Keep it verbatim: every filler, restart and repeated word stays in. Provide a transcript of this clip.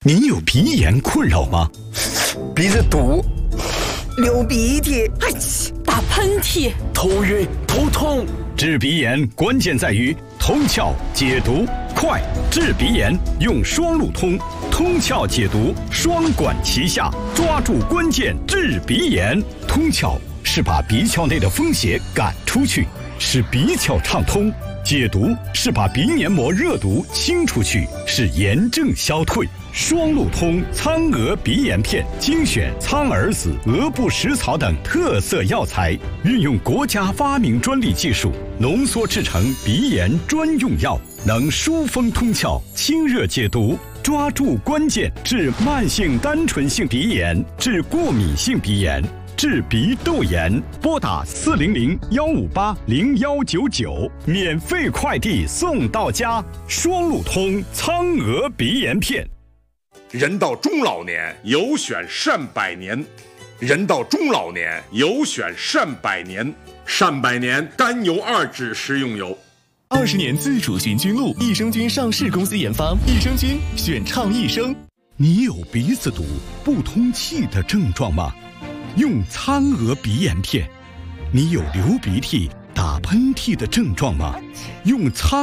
你有鼻炎困扰吗？ 鼻子堵，流鼻涕， 哎，打喷嚏， 头晕头痛。 治鼻炎关键在于通窍解毒快，治鼻炎用双路通，通窍解毒双管齐下，抓住关键治鼻炎。通窍是把鼻窍内的风邪赶出去，使鼻窍畅通；解毒是把鼻黏膜热毒清出去，使炎症消退。双路通苍蛾鼻炎片精选苍耳子、鹅不食草等特色药材，运用国家发明专利技术浓缩制成鼻炎专用药，能疏风通窍、清热解毒，抓住关键治慢性单纯性鼻炎、治过敏性鼻炎、治鼻窦炎。拨打四零零幺五八零幺九九，免费快递送到家。双路通苍蛾鼻炎片。 人到中老年，有选善百年。人到中老年，有选善百年。善百年甘油二酯食用油。 二十年自主寻菌露，益生菌上市公司研发，益生菌选畅益生。 你有鼻子堵、不通气的症状吗？用苍蛾鼻炎片。你有流鼻涕、打喷嚏的症状吗？用苍